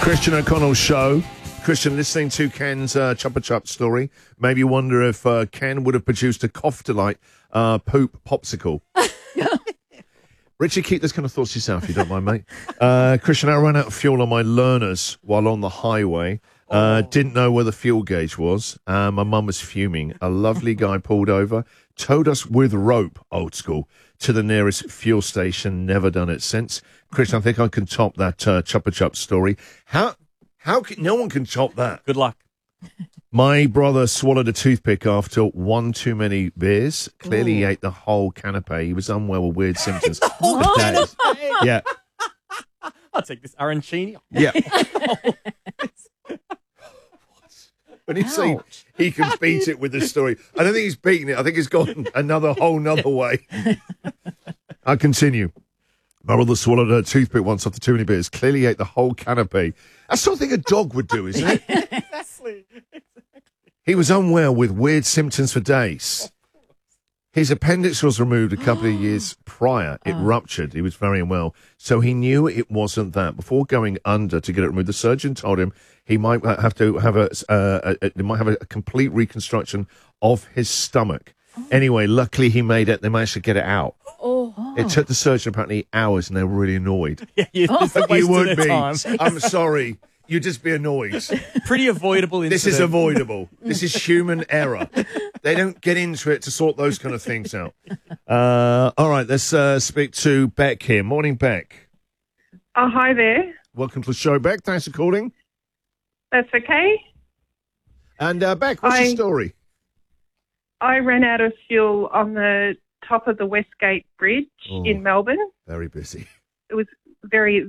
Christian O'Connell's show. Christian, listening to Ken's Chupa Chup story, maybe you wonder if Ken would have produced a Cough Delight poop popsicle. Richard, keep those kind of thoughts to yourself, if you don't mind, mate. Christian, I ran out of fuel on my learners while on the highway. Didn't know where the fuel gauge was. My mum was fuming. A lovely guy pulled over, towed us with rope, old school, to the nearest fuel station. Never done it since. Christian, I think I can top that Chupa Chup story. How can no one can top that? Good luck. My brother swallowed a toothpick after one too many beers. Clearly, he ate the whole canapé. He was unwell with weird symptoms. Yeah. I'll take this arancini. Yeah. When you say he can beat it with this story, I don't think he's beaten it. I think he's gone another way. I'll continue. My brother swallowed a toothpick once after too many beers. Clearly he ate the whole canapé. That's something a dog would do, isn't it? Exactly. He was unwell with weird symptoms for days. His appendix was removed a couple of years prior. It ruptured. He was very unwell. So he knew it wasn't that. Before going under to get it removed, the surgeon told him he might have to have a complete reconstruction of his stomach. Anyway, luckily he made it. They managed to get it out. It took the surgeon apparently hours, and they were really annoyed. Yeah, you would be. Time. I'm sorry. You'd just be annoyed. Pretty avoidable incident. This is avoidable. This is human error. They don't get into it to sort those kind of things out. All right, let's speak to Beck here. Morning, Beck. Oh, hi there. Welcome to the show, Beck. Thanks for calling. That's okay. And Beck, what's your story? I ran out of fuel on the top of the Westgate Bridge in Melbourne. Very busy. It was very,